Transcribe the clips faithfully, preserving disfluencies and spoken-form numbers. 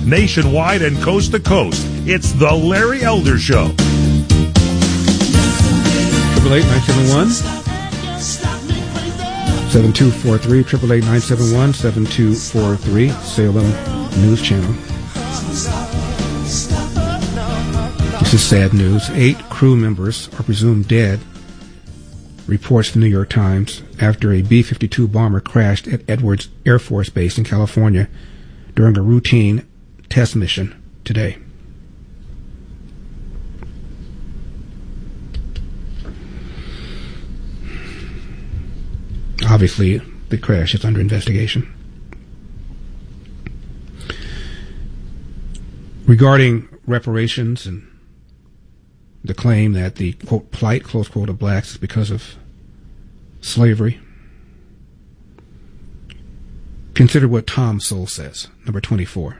nationwide and coast to coast. It's the Larry Elder Show. Triple eight nine seven one seven two four three. Triple eight nine seven one seven two four three. Salem News Channel. This is sad news. Eight crew members are presumed dead, reports the New York Times, after a B fifty-two bomber crashed at Edwards Air Force Base in California during a routine test mission today. Obviously, the crash is under investigation. Regarding reparations and the claim that the, quote, plight, close quote, of blacks is because of slavery, consider what Tom Sowell says, number twenty-four.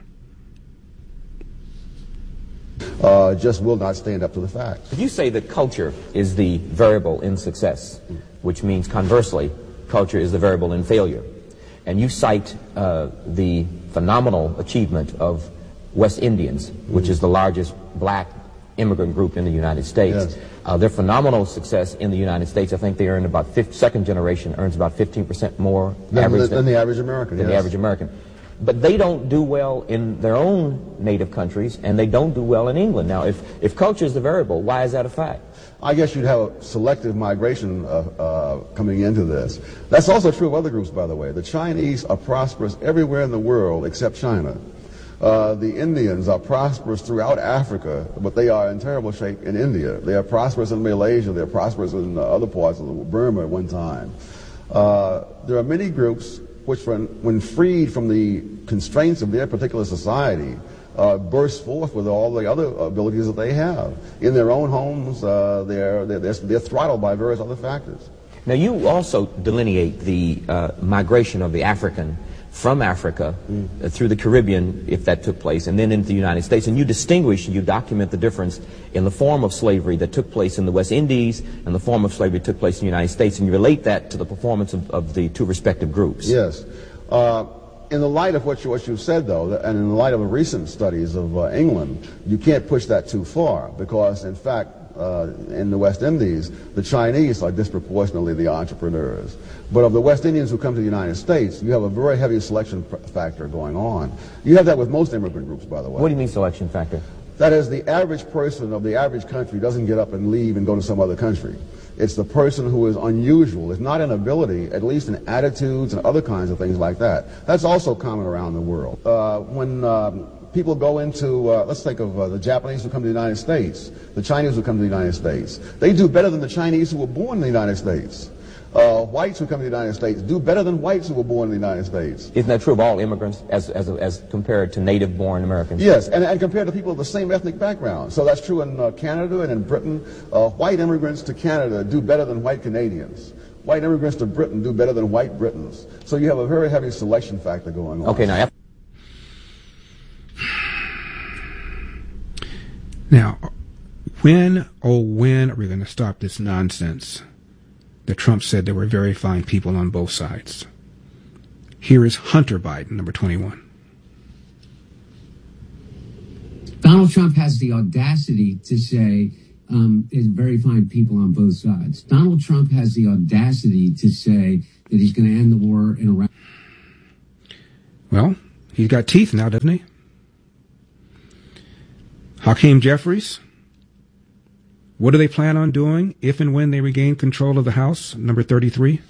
Uh, just will not stand up to the facts. If you say that culture is the variable in success, which means conversely, culture is the variable in failure, and you cite uh, the phenomenal achievement of West Indians, which is the largest black immigrant group in the United States. Yes. Uh, their phenomenal success in the United States, I think they earn about, fifty, second generation earns about fifteen percent more than, average than, than the average American. Than yes. the average American. But they don't do well in their own native countries, and they don't do well in England. Now, if, if culture is the variable, why is that a fact? I guess you'd have a selective migration uh, uh, coming into this. That's also true of other groups, by the way. The Chinese are prosperous everywhere in the world except China. Uh, the Indians are prosperous throughout Africa, but they are in terrible shape in India. They are prosperous in Malaysia. They are prosperous in uh, other parts of Burma at one time. Uh, there are many groups which, when, when freed from the constraints of their particular society, uh, burst forth with all the other abilities that they have. In their own homes, uh, they're, they're, they're throttled by various other factors. Now, you also delineate the uh, migration of the African from Africa mm. uh, through the Caribbean, if that took place, and then into the United States. And you distinguish, you document the difference in the form of slavery that took place in the West Indies and the form of slavery that took place in the United States, and you relate that to the performance of, of the two respective groups. Yes. Uh, in the light of what, you, what you've said, though, and in the light of the recent studies of uh, England, you can't push that too far, because, in fact, Uh, in the West Indies, the Chinese are disproportionately the entrepreneurs. But of the West Indians who come to the United States, you have a very heavy selection factor going on. You have that with most immigrant groups, by the way. What do you mean selection factor? That is, the average person of the average country doesn't get up and leave and go to some other country. It's the person who is unusual. It's not in ability, at least in attitudes and other kinds of things like that. That's also common around the world. Uh, when... Um, People go into, uh, let's think of uh, the Japanese who come to the United States, the Chinese who come to the United States. They do better than the Chinese who were born in the United States. Uh, whites who come to the United States do better than whites who were born in the United States. Isn't that true of all immigrants as, as, as compared to native-born Americans? Yes, and, and compared to people of the same ethnic background. So that's true in uh, Canada and in Britain. Uh, white immigrants to Canada do better than white Canadians. White immigrants to Britain do better than white Britons. So you have a very heavy selection factor going on. Okay, now... Now, when, oh, when are we going to stop this nonsense that Trump said there were very fine people on both sides? Here is Hunter Biden, number twenty-one. Donald Trump has the audacity to say um, there's very fine people on both sides. Donald Trump has the audacity to say that he's going to end the war in Iraq. Well, he's got teeth now, doesn't he? Hakeem Jeffries, what do they plan on doing if and when they regain control of the House, number thirty-three?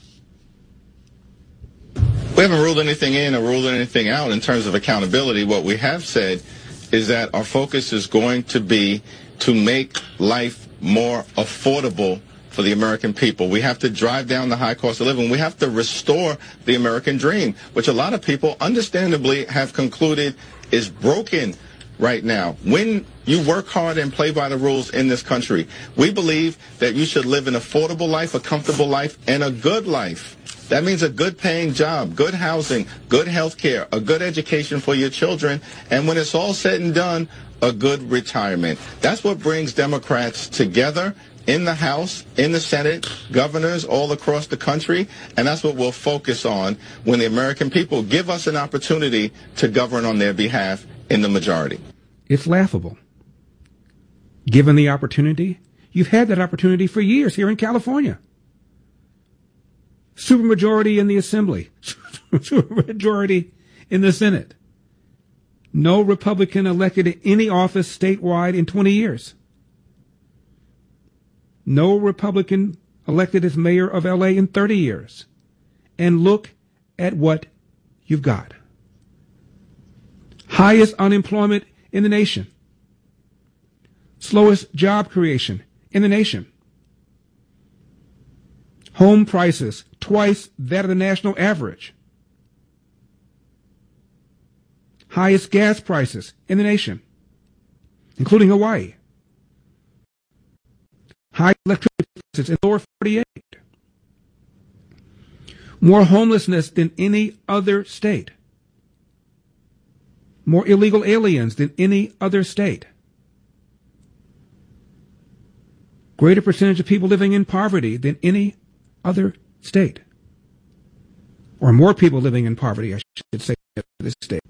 We haven't ruled anything in or ruled anything out in terms of accountability. What we have said is that our focus is going to be to make life more affordable for the American people. We have to drive down the high cost of living. We have to restore the American dream, which a lot of people understandably have concluded is broken right now. When you work hard and play by the rules in this country, we believe that you should live an affordable life, a comfortable life, and a good life. That means a good paying job, good housing, good health care, a good education for your children, and when it's all said and done, a good retirement. That's what brings Democrats together in the House, in the Senate, governors all across the country, and that's what we'll focus on when the American people give us an opportunity to govern on their behalf in the majority. It's laughable. Given the opportunity, you've had that opportunity for years here in California. Supermajority in the Assembly, supermajority in the Senate. No Republican elected in any office statewide in twenty years. No Republican elected as mayor of L A in thirty years. And look at what you've got. Highest unemployment in the nation. Slowest job creation in the nation. Home prices twice that of the national average. Highest gas prices in the nation, including Hawaii. High electricity prices in the lower forty-eight. More homelessness than any other state. More illegal aliens than any other state. Greater percentage of people living in poverty than any other state. Or more people living in poverty, I should say, in this state.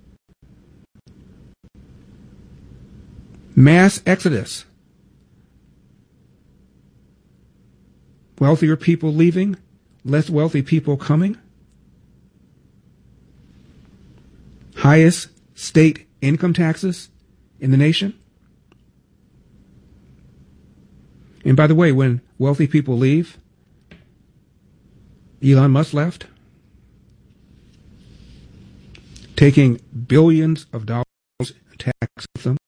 Mass exodus. Wealthier people leaving, less wealthy people coming. Highest state income taxes in the nation. And by the way, when wealthy people leave, Elon Musk left, taking billions of dollars in tax with them.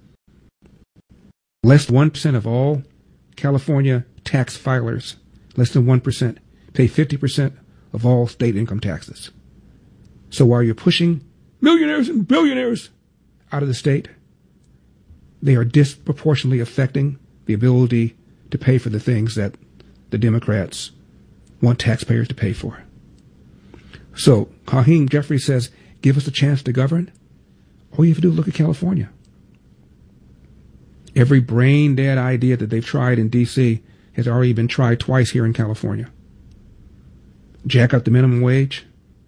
Less than one percent of all California tax filers, less than one percent, pay fifty percent of all state income taxes. So while you're pushing millionaires and billionaires out of the state, they are disproportionately affecting the ability to pay for the things that the Democrats want taxpayers to pay for. So Hakeem Jeffries says, give us a chance to govern. All you have to do is look at California. Every brain-dead idea that they've tried in D C has already been tried twice here in California. Jack up the minimum wage.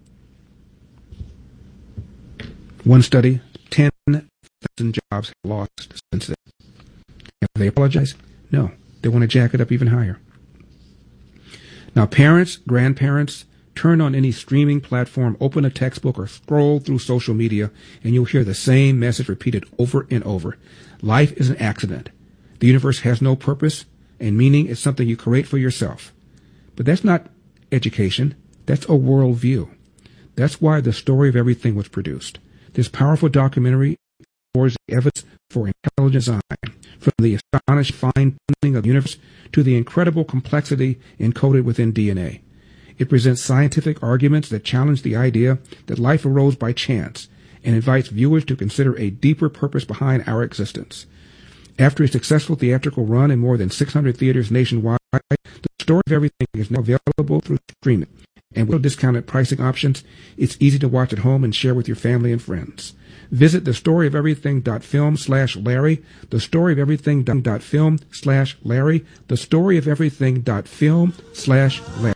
One study, ten thousand jobs lost since then. Have they apologized? No. They want to jack it up even higher. Now, parents, grandparents, turn on any streaming platform, open a textbook, or scroll through social media, and you'll hear the same message repeated over and over. Life is an accident. The universe has no purpose, and meaning is something you create for yourself. But that's not education. That's a worldview. That's why The Story of Everything was produced. This powerful documentary explores the evidence for intelligent design, from the astonishing fine-tuning of the universe to the incredible complexity encoded within D N A. It presents scientific arguments that challenge the idea that life arose by chance and invites viewers to consider a deeper purpose behind our existence. After a successful theatrical run in more than six hundred theaters nationwide, The Story of Everything is now available through streaming. And with discounted pricing options, it's easy to watch at home and share with your family and friends. Visit thestoryofeverything.film slash Larry, thestoryofeverything.film slash Larry, thestoryofeverything.film slash Larry.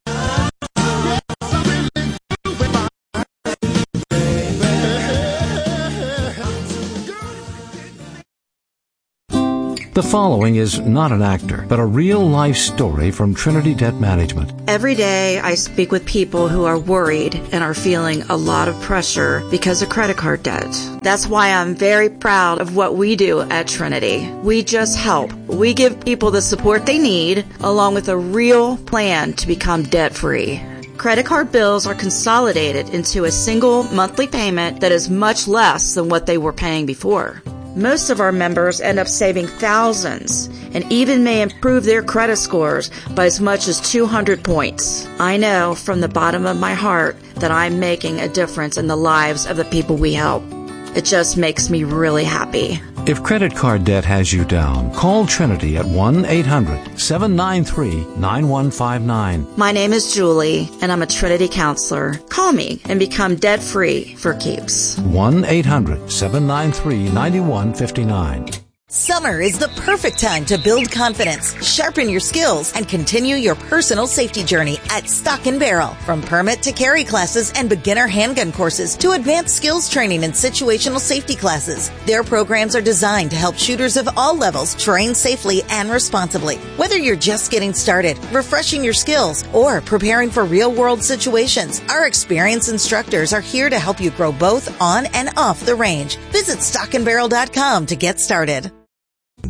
The following is not an actor, but a real-life story from Trinity Debt Management. Every day I speak with people who are worried and are feeling a lot of pressure because of credit card debt. That's why I'm very proud of what we do at Trinity. We just help. We give people the support they need, along with a real plan to become debt-free. Credit card bills are consolidated into a single monthly payment that is much less than what they were paying before. Most of our members end up saving thousands and even may improve their credit scores by as much as two hundred points. I know from the bottom of my heart that I'm making a difference in the lives of the people we help. It just makes me really happy. If credit card debt has you down, call Trinity at one eight hundred seven nine three nine one five nine. My name is Julie, and I'm a Trinity counselor. Call me and become debt-free for keeps. one eight hundred seven nine three nine one five nine. Summer is the perfect time to build confidence, sharpen your skills, and continue your personal safety journey at Stock and Barrel. From permit to carry classes and beginner handgun courses to advanced skills training and situational safety classes, their programs are designed to help shooters of all levels train safely and responsibly. Whether you're just getting started, refreshing your skills, or preparing for real-world situations, our experienced instructors are here to help you grow both on and off the range. Visit stock and barrel dot com to get started.